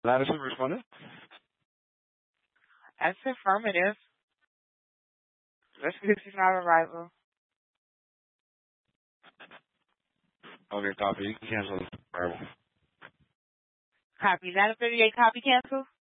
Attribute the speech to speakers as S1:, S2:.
S1: Madison responded.
S2: That's affirmative. That's because he's not a rival.
S1: Okay, copy. You can cancel the rival.
S2: Copy. Is that a 38 copy cancel?